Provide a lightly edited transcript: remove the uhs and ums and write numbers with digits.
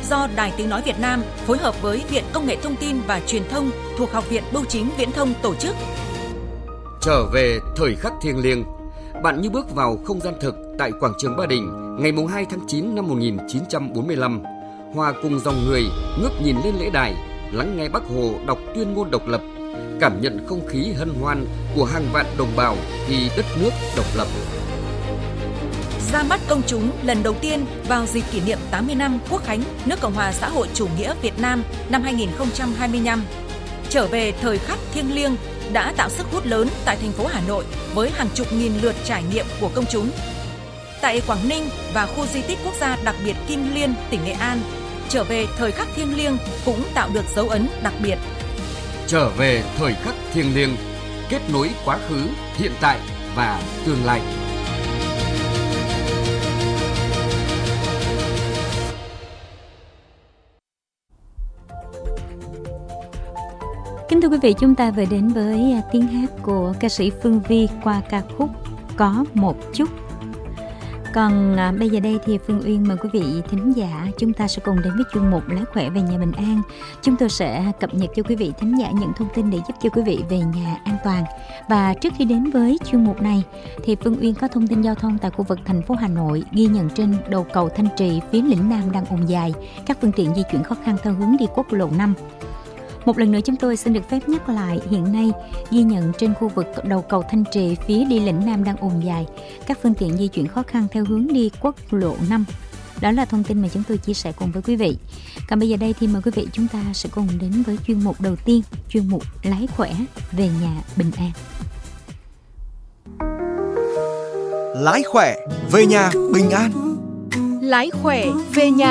do Đài Tiếng nói Việt Nam phối hợp với Viện Công nghệ Thông tin và Truyền thông thuộc Học viện Bưu chính Viễn thông tổ chức. Trở về thời khắc thiêng liêng, bạn như bước vào không gian thực tại quảng trường Ba Đình ngày 2 tháng 9 năm 1945, hòa cùng dòng người ngước nhìn lên lễ đài, lắng nghe Bác Hồ đọc tuyên ngôn độc lập, cảm nhận không khí hân hoan của hàng vạn đồng bào vì đất nước độc lập. Ra mắt công chúng lần đầu tiên vào dịp kỷ niệm 80 năm Quốc khánh nước Cộng hòa xã hội chủ nghĩa Việt Nam năm 2025. Trở về thời khắc thiêng liêng đã tạo sức hút lớn tại thành phố Hà Nội với hàng chục nghìn lượt trải nghiệm của công chúng. Tại Quảng Ninh và khu di tích quốc gia đặc biệt Kim Liên, tỉnh Nghệ An, trở về thời khắc thiêng liêng cũng tạo được dấu ấn đặc biệt. Trở về thời khắc thiêng liêng, kết nối quá khứ, hiện tại và tương lai. Kính thưa quý vị, chúng ta vừa đến với tiếng hát của ca sĩ Phương Vi qua ca khúc Có Một Chút. Còn bây giờ đây thì Phương Uyên mời quý vị thính giả chúng ta sẽ cùng đến với chuyên mục Lái khỏe về nhà bình an. Chúng tôi sẽ cập nhật cho quý vị thính giả những thông tin để giúp cho quý vị về nhà an toàn. Và trước khi đến với chuyên mục này thì Phương Uyên có thông tin giao thông tại khu vực thành phố Hà Nội, ghi nhận trên đầu cầu Thanh Trì phía lĩnh Nam đang ùn dài, các phương tiện di chuyển khó khăn theo hướng đi quốc lộ 5. Một lần nữa chúng tôi xin được phép nhắc lại, hiện nay ghi nhận trên khu vực đầu cầu Thanh Trì phía đi lĩnh Nam đang ùn dài, các phương tiện di chuyển khó khăn theo hướng đi quốc lộ 5. Đó là thông tin mà chúng tôi chia sẻ cùng với quý vị. Còn bây giờ đây thì mời quý vị chúng ta sẽ cùng đến với chuyên mục đầu tiên, chuyên mục Lái khỏe về nhà bình an. Lái khỏe về nhà bình an. Lái khỏe về nhà